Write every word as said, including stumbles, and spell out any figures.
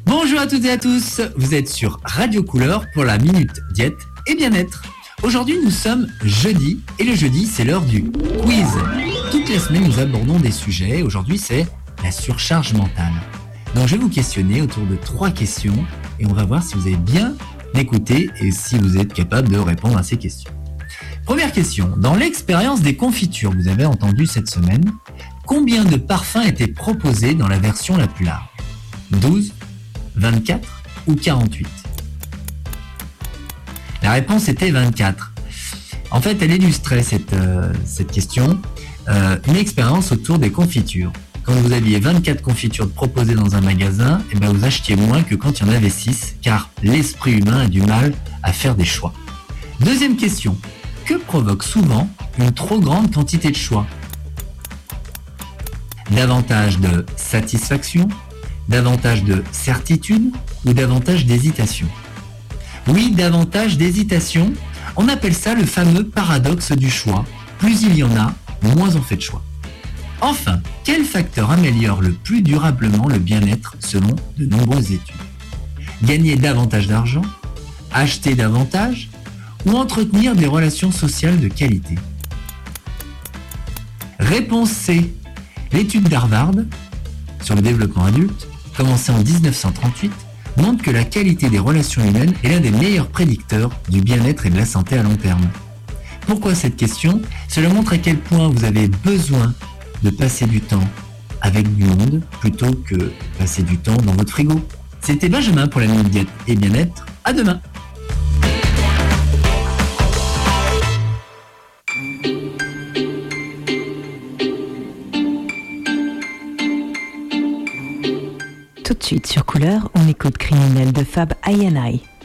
Bonjour à toutes et à tous, vous êtes sur Radio Couleur pour la Minute Diète et Bien-être. Aujourd'hui nous sommes jeudi et le jeudi c'est l'heure du quiz. Toutes les semaines nous abordons des sujets, aujourd'hui c'est la surcharge mentale. Donc je vais vous questionner autour de trois questions et on va voir si vous avez bien écouté et si vous êtes capable de répondre à ces questions. Première question, dans l'expérience des confitures, vous avez entendu cette semaine, combien de parfums étaient proposés dans la version la plus large ? douze, vingt-quatre ou quarante-huit ? La réponse était vingt-quatre. En fait, elle illustrait cette, euh, cette question, euh, une expérience autour des confitures. Quand vous aviez vingt-quatre confitures proposées dans un magasin, eh ben vous achetiez moins que quand il y en avait six, car l'esprit humain a du mal à faire des choix. Deuxième question, que provoque souvent une trop grande quantité de choix ? Davantage de satisfaction, davantage de certitude ou davantage d'hésitation ? Oui, davantage d'hésitation. On appelle ça le fameux paradoxe du choix. Plus il y en a, moins on fait de choix. Enfin, quel facteur améliore le plus durablement le bien-être selon de nombreuses études ? Gagner davantage d'argent, acheter davantage ou entretenir des relations sociales de qualité ? Réponse C. L'étude d'Harvard sur le développement adulte, commencée en dix-neuf cent trente-huit, montre que la qualité des relations humaines est l'un des meilleurs prédicteurs du bien-être et de la santé à long terme. Pourquoi cette question ? Cela montre à quel point vous avez besoin de passer du temps avec du monde plutôt que passer du temps dans votre frigo. C'était Benjamin pour la Minute Diète et Bien-être. À demain. Tout de suite sur Couleur, on écoute Criminel de Fab I and I.